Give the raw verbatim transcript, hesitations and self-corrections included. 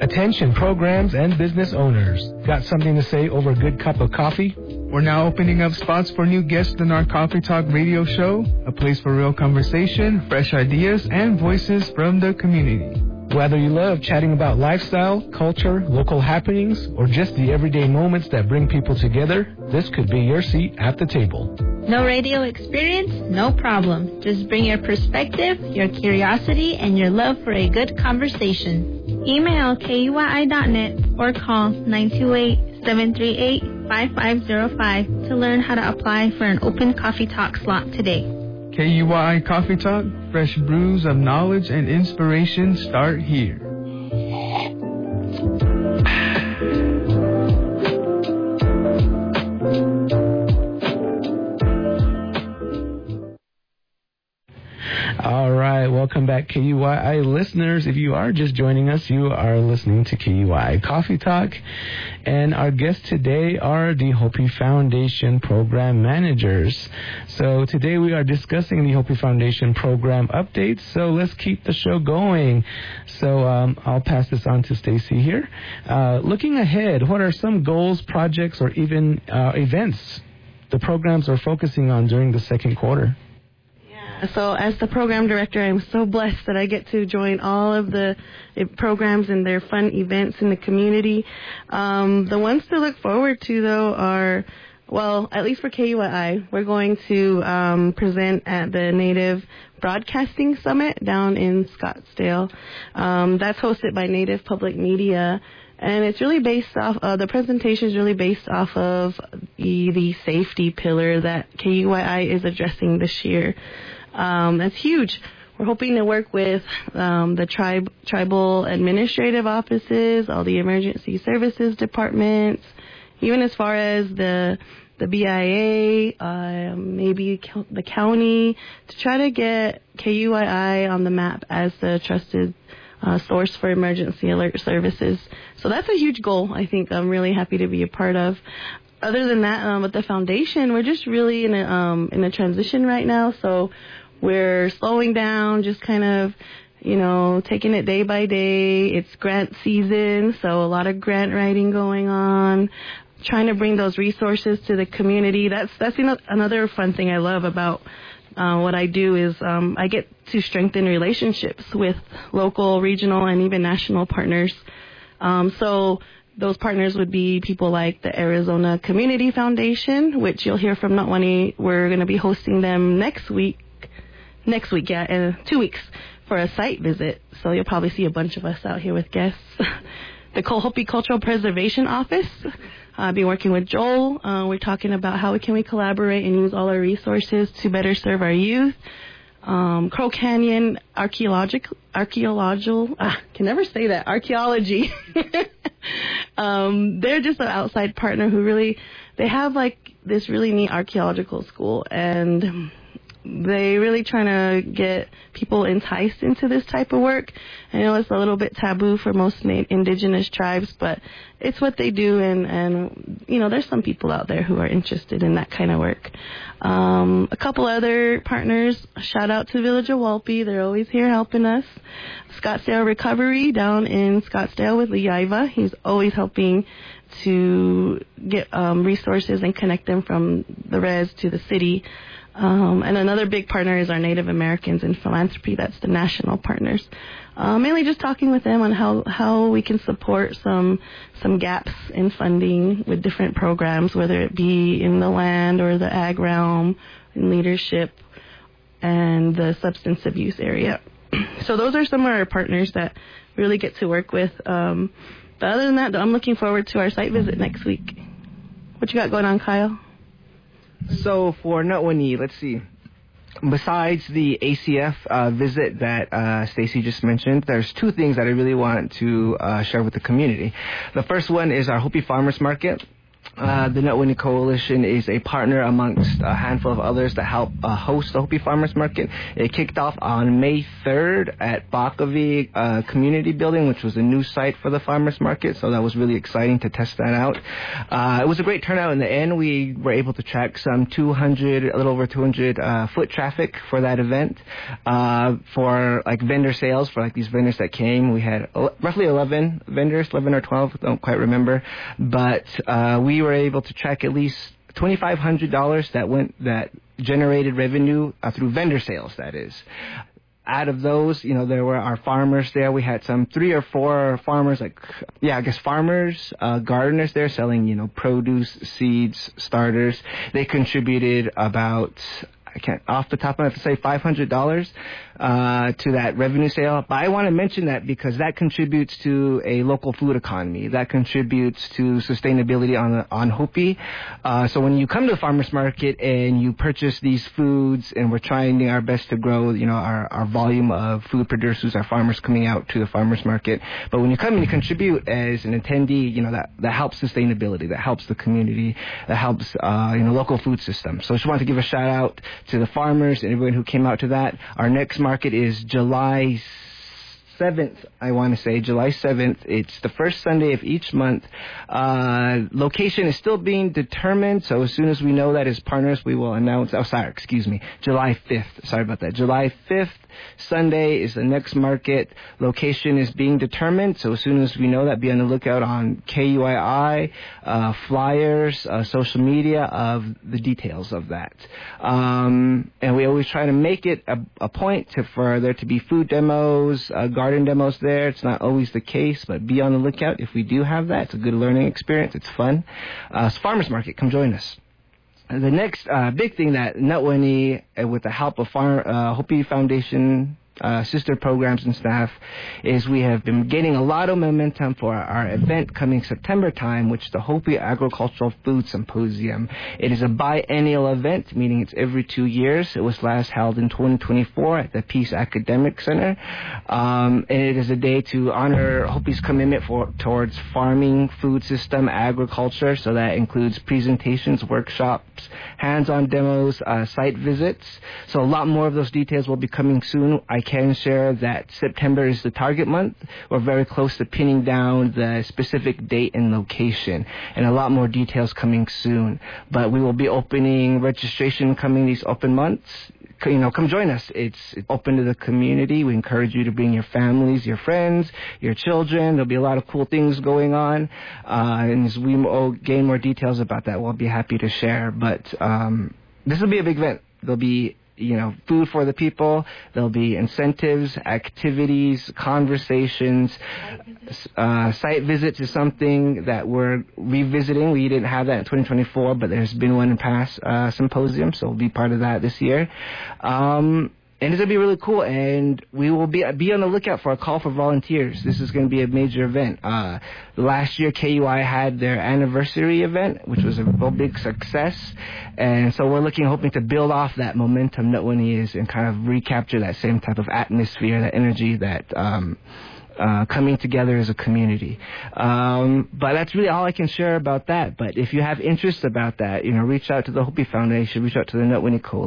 Attention programs and business owners. Got something to say over a good cup of coffee? We're now opening up spots for new guests in our Coffee Talk radio show, a place for real conversation, fresh ideas, and voices from the community. Whether you love chatting about lifestyle, culture, local happenings, or just the everyday moments that bring people together, this could be your seat at the table. No radio experience? No problem. Just bring your perspective, your curiosity, and your love for a good conversation. Email K U Y I dot net or call nine two eight, seven three eight, five five zero five to learn how to apply for an open Coffee Talk slot today. K U Y I Coffee Talk, fresh brews of knowledge and inspiration start here. All right, welcome back, K U Y I listeners. If you are just joining us, you are listening to K U Y I Coffee Talk. And our guests today are the Hopi Foundation program managers. So today we are discussing the Hopi Foundation program updates. So let's keep the show going. So um, I'll pass this on to Stacy here. Uh, looking ahead, what are some goals, projects, or even uh, events the programs are focusing on during the second quarter? So as the program director, I'm so blessed that I get to join all of the programs and their fun events in the community. Um, the ones to look forward to, though, are, well, at least for K U I I, we're going to um, present at the Native Broadcasting Summit down in Scottsdale. Um, that's hosted by Native Public Media. And it's really based off, uh, the presentation is really based off of the, the safety pillar that K U I I is addressing this year. Um, that's huge. We're hoping to work with um, the tribe, tribal administrative offices, all the emergency services departments, even as far as the the B I A, uh, maybe the county, to try to get K U I I on the map as the trusted uh, source for emergency alert services. So that's a huge goal I think I'm really happy to be a part of. Other than that, um, with the foundation, we're just really in a, um, in a transition right now. So we're slowing down, just kind of, you know, taking it day by day. It's grant season, so a lot of grant writing going on, trying to bring those resources to the community. That's that's another fun thing I love about uh, what I do is um, I get to strengthen relationships with local, regional, and even national partners. Um, so those partners would be people like the Arizona Community Foundation, which you'll hear from Notwani. We're going to be hosting them next week. Next week, yeah, in two weeks for a site visit. So you'll probably see a bunch of us out here with guests. The Hopi Cultural Preservation Office. I've been working with Joel. Uh, we're talking about how can we collaborate and use all our resources to better serve our youth. Um, Crow Canyon Archaeological, archaeological, ah, can never say that, archaeology. um, they're just an outside partner who really, they have like this really neat archaeological school, and they really trying to get people enticed into this type of work. I know it's a little bit taboo for most indigenous tribes, but it's what they do, and, and you know, there's some people out there who are interested in that kind of work. Um, a couple other partners, shout out to Village of Walpi. They're always here helping us. Scottsdale Recovery down in Scottsdale with Liaiva. He's always helping to get um, resources and connect them from the res to the city. Um, and another big partner is our Native Americans in Philanthropy. That's the national partners. Uh, mainly just talking with them on how, how we can support some some gaps in funding with different programs, whether it be in the land or the ag realm, in leadership, and the substance abuse area. So those are some of our partners that really get to work with. Um, but other than that, I'm looking forward to our site visit next week. What you got going on, Kyle? So for Notwani, let's see. Besides the A C F uh, visit that uh, Stacy just mentioned, there's two things that I really want to uh, share with the community. The first one is our Hopi Farmers Market. Uh, the Nut Winnie Coalition is a partner amongst a handful of others that help uh, host the Hopi Farmers Market. It kicked off on May third at Bakavi uh, Community Building, which was a new site for the Farmers Market, so that was really exciting to test that out. Uh, it was a great turnout in the end. We were able to track some two hundred, a little over two hundred uh, foot traffic for that event. Uh, for like vendor sales, for like these vendors that came, we had roughly eleven vendors, eleven or twelve, don't quite remember, but uh, we were were able to track at least twenty-five hundred dollars that went that generated revenue uh, through vendor sales, that is. Out of those, you know, there were our farmers there. We had some three or four farmers, like, yeah, I guess farmers, uh, gardeners there selling, you know, produce, seeds, starters. They contributed about, I can't, off the top of my head, to say five hundred dollars uh, to that revenue sale. But I want to mention that because that contributes to a local food economy. That contributes to sustainability on on Hopi. Uh, so when you come to the farmers market and you purchase these foods, and we're trying our best to grow, you know, our, our volume of food producers, our farmers coming out to the farmers market. But when you come and you contribute as an attendee, you know, that, that helps sustainability, that helps the community, that helps, uh, you know, local food system. So I just want to give a shout out to the farmers and everyone who came out to that. Our next market is July seventh, I want to say, July seventh. It's the first Sunday of each month. Uh, location is still being determined, so as soon as we know that as partners, we will announce. Oh, sorry, excuse me, July fifth. Sorry about that. July fifth, Sunday, is the next market. Location is being determined, so as soon as we know that, be on the lookout on K U I I, uh, flyers, uh, social media of the details of that. Um, and we always try to make it a, a point to, for there to be food demos, uh, garden demos there. It's not always the case, but be on the lookout if we do have that. It's a good learning experience. It's fun. Uh, it's Farmers Market. Come join us. And the next uh, big thing that Nut Winnie, uh, with the help of Farm, uh, Hopi Foundation, Uh, sister programs and staff, is we have been getting a lot of momentum for our event coming September time, which is the Hopi Agricultural Food Symposium. It is a biennial event, meaning it's every two years. It was last held in twenty twenty-four at the Peace Academic Center. Um, and it is a day to honor Hopi's commitment for, towards farming, food system, agriculture. So that includes presentations, workshops, hands-on demos, uh, site visits. So a lot more of those details will be coming soon. I can share that September is the target month. We're very close to pinning down the specific date and location, and a lot more details coming soon. But we will be opening registration coming these open months. You know, come join us. It's, it's open to the community. We encourage you to bring your families, your friends, your children. There'll be a lot of cool things going on. Uh, and as we gain more details about that, we'll be happy to share. But um, this will be a big event. There'll be, you know, food for the people. There'll be incentives, activities, conversations. Uh, site visits is something that we're revisiting. We didn't have that in twenty twenty-four, but there's been one in past uh, symposium, so we'll be part of that this year. Um, and it's going to be really cool, and we will be be on the lookout for a call for volunteers. This is going to be a major event. Uh, last year, K U I had their anniversary event, which was a real big success, and so we're looking, hoping to build off that momentum Nut Winnie is and kind of recapture that same type of atmosphere, that energy, that um, uh, coming together as a community. Um, but that's really all I can share about that. But if you have interest about that, you know, reach out to the Hopi Foundation, reach out to the Nut Winnie Coalition.